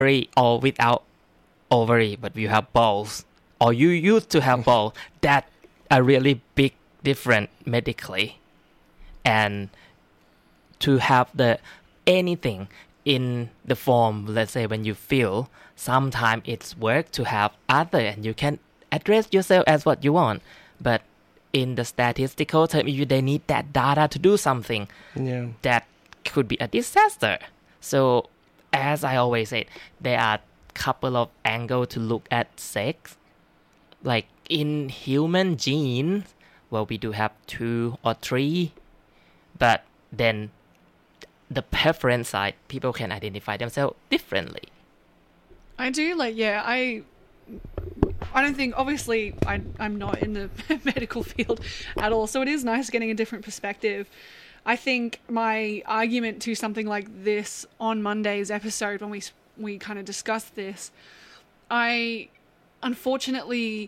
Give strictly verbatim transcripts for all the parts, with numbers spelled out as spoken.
ovary or without ovary, but you have balls, or you used to have balls, that a really big difference medically. And to have the anything in the form, let's say when you feel, sometimes it's work to have other, and you can address yourself as what you want. But in the statistical term, if they need that data to do something, yeah. that could be a disaster. So as I always say, there are couple of angles to look at sex. Like in human genes, well, we do have two or three, but then the preference side, people can identify themselves differently. I do, like, yeah, I I don't think, obviously, I, I'm not in the medical field at all, so it is nice getting a different perspective. I think my argument to something like this on Monday's episode, when we we kind of discussed this, I, unfortunately,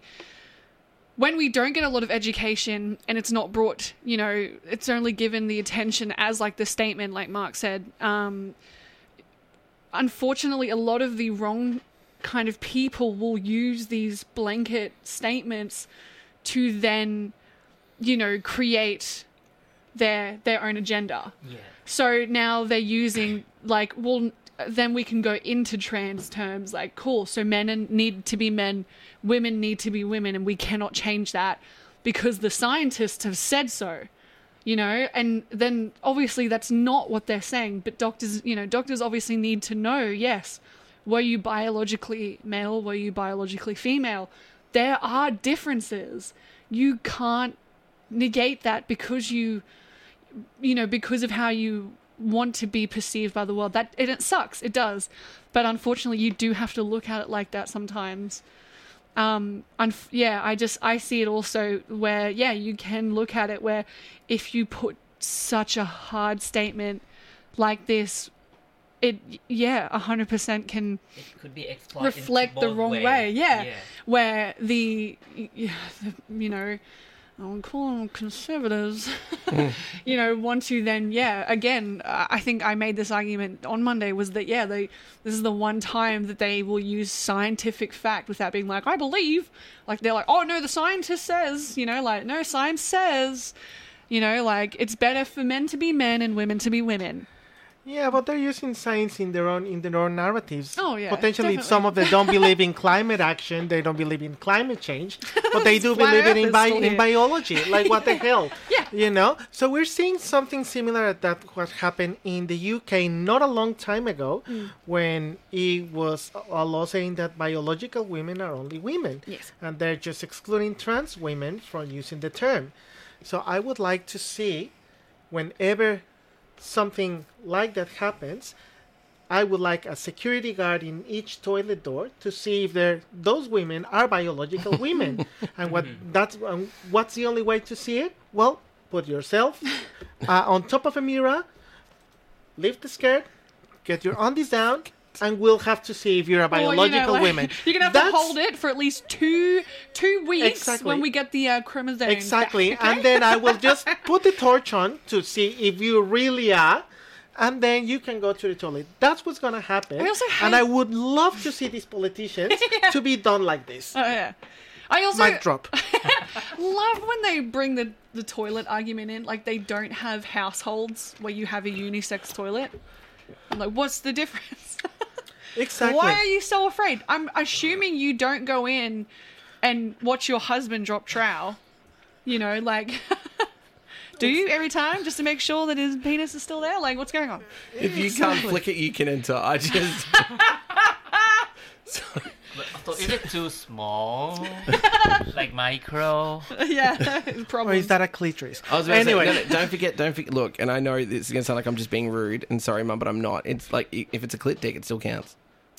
when we don't get a lot of education and it's not brought, you know, it's only given the attention as like the statement, like Mark said, um, unfortunately, a lot of the wrong kind of people will use these blanket statements to then, you know, create their their own agenda. Yeah. So now they're using like, well, then we can go into trans terms like, cool, so men need to be men, women need to be women, and we cannot change that because the scientists have said so, you know. And then obviously that's not what they're saying, but doctors, you know, doctors obviously need to know, yes, were you biologically male, were you biologically female? There are differences. You can't negate that because you, you know, because of how you want to be perceived by the world. That it, it sucks, it does, but unfortunately you do have to look at it like that sometimes. Um unf- yeah I just I see it also where, yeah, you can look at it where if you put such a hard statement like this, it yeah one hundred percent can It could be exploited reflect the wrong way, way. Yeah. yeah where the, yeah, the you know, I would call them conservatives, you know, want to then, yeah, again, I think I made this argument on Monday, was that, yeah, they this is the one time that they will use scientific fact without being like, I believe, like, they're like, oh, no, the scientist says, you know, like, no, science says, you know, like, it's better for men to be men and women to be women. Yeah, but they're using science in their own in their own narratives. Oh, yeah, potentially, definitely. some of them don't believe in climate action. They don't believe in climate change, but they do Flat believe Earth in is bi- still in here. biology. Like, what the hell? Yeah. You know. So we're seeing something similar at that what happened in the U K not a long time ago, Mm. when it was a law saying that biological women are only women, Yes. and they're just excluding trans women from using the term. So I would like to see, whenever something like that happens, I would like a security guard in each toilet door to see if they're, those women are biological women. And what that's um, what's the only way to see it? Well, put yourself uh, on top of a mirror, lift the skirt, get your undies down, and we'll have to see if you're a Or, you know, biological like, women. You're gonna have That's- to hold it for at least two two weeks Exactly. when we get the uh, chromosomes. Exactly. back, okay? And then I will just put the torch on to see if you really are. And then you can go to the toilet. That's what's going to happen. I also And hate- I would love to see these politicians Yeah. to be done like this. Oh yeah. I also Mic drop. love when they bring the, the toilet argument in. Like, they don't have households where you have a unisex toilet. I'm like, what's the difference? Exactly. Why are you so afraid? I'm assuming you don't go in and watch your husband drop trowel. You know, like, do you every time just to make sure that his penis is still there? Like, what's going on? If you can't flick it, you can enter. I just... Sorry. But, so is it too small? Like micro? Yeah, Or probably. is that a clitoris? I was about Anyway. to say, no, no, don't forget, don't forget, look, and I know this is going to sound like I'm just being rude, and sorry, Mum, but I'm not. It's like, i- if it's a clit dick, it still counts.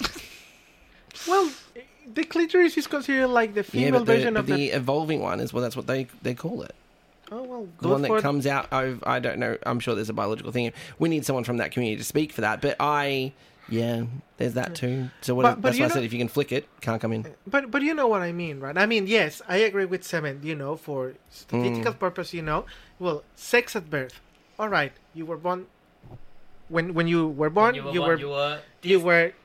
Well, the clitoris is considered like the Yeah, female but the, version but of the the... evolving one is, well, that's what they, they call it. Oh, well, The good one that for- comes out of, I don't know, I'm sure there's a biological thing. We need someone from that community to speak for that, but I, yeah, there's that too. So what, But- but that's you why I know- said if you can flick it, can't come in. But but you know what I mean, right? I mean, yes, I agree with Seven, you know, for statistical Mm. purpose, you know. Well, sex at birth. All right, you were born... When when you were born, When you born, were... you were You were